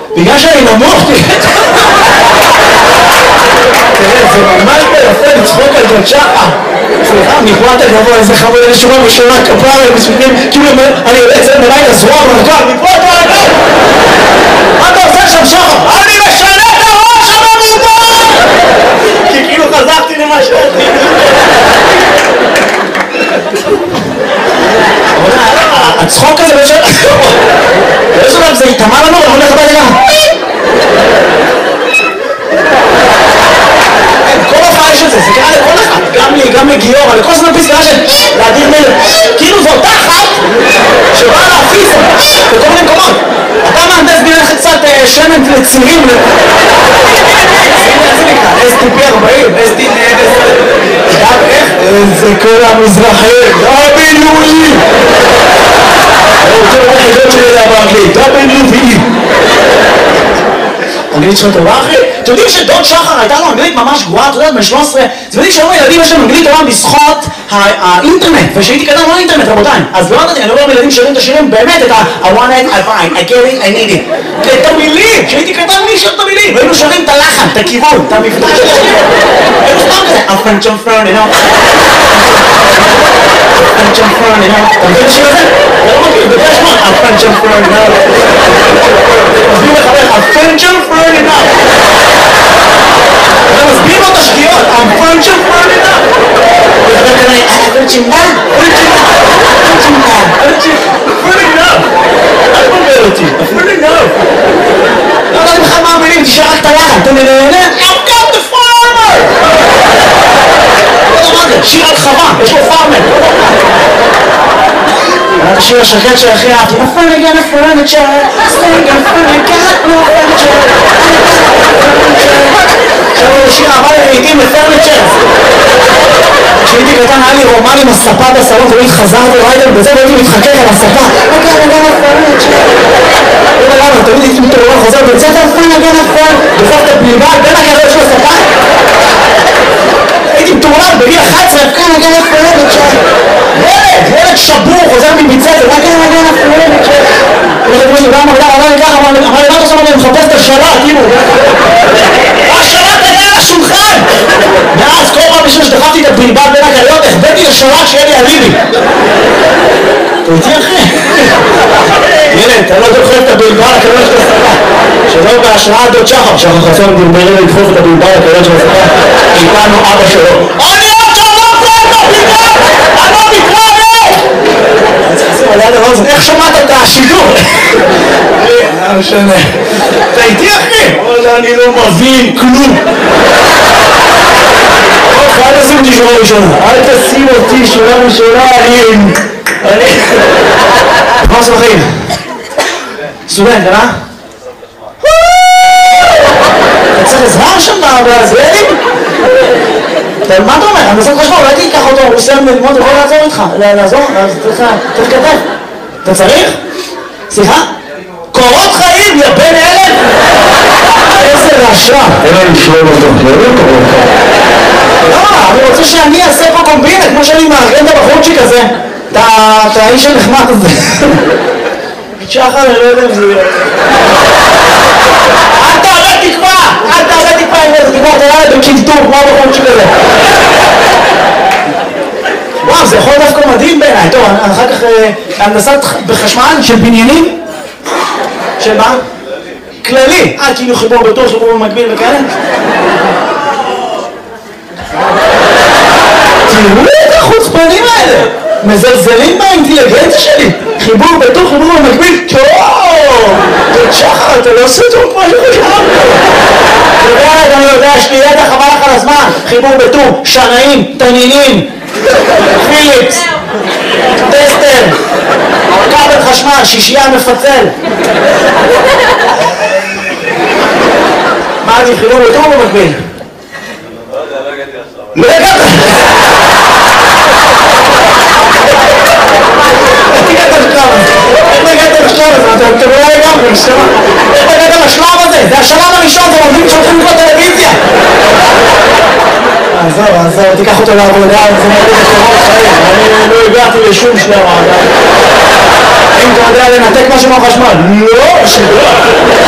בגלל שאני נמוך, תראה, זה ממש ביפה לצחוק על דוד שחר. סליחה, מפרט הגבוה, איזה חמוד, אני שומע בשורה כפרה, כאילו אני יוצא בלילה זרוע ברגל, מפרט הגבוה! מה אתה עושה שם שחר? אני משנה את הראש שם המותר! כי כאילו חזרתי למה שאתי. הצחוק הזה בשביל... באיזו דבר זה התאמה לנו, אנחנו הולך הביתה גם. כל הופעה יש את זה, זה קרה לכל אחד, גם לי, גם לגיורא, לכל זמן פסקה של להדיר מלך. כאילו זו אותה אחת שבאה להפיץ בכל מיני מקומות. אתה מהנדס בינך קצת שמן לצירים. זה נקרא, STP-40, זה כל המזרחים, W.E. זה היחידות שלי לדבר באנגלית, W.E. אנגלית שלו טובה אחי? אתם יודעים שדוד שחר הייתה לו אנגלית ממש גרועה, אתה יודע, בן 13, אתם יודעים שהיום הילדים יש להם אנגלית טובה בזכות האינטרנט, ושהייתי קטן לא אינטרנט רבותיי, אז לא ידעתי, אני רואה ילדים שרים את השירים באמת את I want it, I find, I get it, I need it, את המילים, שהייתי קטן מי שר את המילים, והיינו שרים את הלחן, את הכיוון, את המבטא של השיר, היינו סתם כזה, a French on Fern, you know, a French on Fern, you know, אתה מכיר את השיר הזה? זה לא מכיר, בגלל שמה, a French on Fern, you know, מסביר לחבר, a French on Fern, you know, אתה מסביר לו את השגיאות, a French on Fern, you know, וחבר כזה, French on Fern, French on Fern, French on Fern, אל תבלבל אותי, French on Fern, לא יודעים לך מה המילים, תשאר רק את הלחן, אתה נהנה, I've got the farmer! שיר על חווה, יש לו פארמר. השיר השקט שהכי אהבתי, נפלגן הפרנצ'ר, סטנגן פרנצ'ר, לא פרנצ'ר. עכשיו שיר אהבה לעיתים לפרנצ'ר. כשהייתי קטן היה לי רומן עם הספה בסלון, תמיד חזרתי ריידר בזה והייתי מתחכך על הספה. נפלגן הפרנצ'ר. לא למה, תמיד הייתי מתעורר חוזר בצאת נפלגן הפרנצ'ר. דופק את הבלבל בין הגדול של הספה. הייתי מתורלב בגיל 11, כאן הגן הפרנצ'ר. ילד שבור, חוזר מביצת, רק הגן הפרנצ'ר. הולכת מישהו, אמר לי ככה, אמר לי, מה אתה אומר, אני מחפש את השלט, כאילו. השלט היה על השולחן! ואז כל פעם בשביל שדחפתי את הבלבל בין הגליות, החבאתי לשלט שיהיה לי אליבי. אתה איתי אחי? ילד, אתה לא דוחף את הבלבל הכלול של הספה. שלא בהשראת דוד שחר, שחר חסון גרמרי לדחוף את הבלבל הכלול של הספה. איתנו אבא שלו. אני עוד שמעת את הבלבל! אני לא מתראה! איך שמעת את השידור? לא משנה. אתה איתי אחי? אני לא מבין כלום. אל תשים אותי שורה ראשונה. אל תשים אותי שורה ראשונה. אני... מה עושה בחיים? סטודנט, אה? אתה צריך עזרה שם בעזריאלים? מה אתה אומר? אני עושה חשמל, אולי תיקח אותו, הוא עושה ללמוד, הוא יכול לעזור איתך. לעזור? אז צריך כתב. אתה צריך? סליחה? קורות חיים, יא בן אלף! איזה רעשה. אין לנו שלום אותו, לא קורות חיים. לא, אני רוצה שאני אעשה פה קומבינה, כמו שאני מארגן את הבחורצ'יק הזה. את האיש הנחמד הזה. שחר, אני לא יודע אם זה יהיה. אל תעלה תקווה! אל תעלה תקווה עם איזה תקווה, אתה יאללה בקינטור, כמו הבחורצ'יק הזה. וואו, זה יכול דווקא מדהים בעיניי. טוב, אחר כך הנדסת בחשמל של בניינים. של מה? כללי. כאילו חיבור בתור, חיבור במקביל וכאלה. תראו את החוצפנים האלה. מזלזלים באינטליגנציה שלי. חיבור בתור, חיבור במקביל. טוב! דוד שחר, אתה לא עושה טוב כמו שחשבנו. אני יודע, יש לי ידע חבל לך על הזמן. חיבור בתור, שנאים, תנינים. פיליפס, טסטר, כבל חשמל, שישייה מפצל. מה אני חילום יותר או במקביל? לא הגעת! איך הגעת לשלב הזה? איך הגעת לשלב הזה? אתם לא לגמרי, נשמע. איך הגעת לשלב הזה? זה השלב הראשון, זה מוביל שהולכים לקרוא טלוויזיה. עזוב, תיקח אותו לעבודה, זה מוביל לשלב חיים. אני לא הגעתי לשום שלב. אם אתה יודע לנתק משהו מהחשמל, לא, שלא.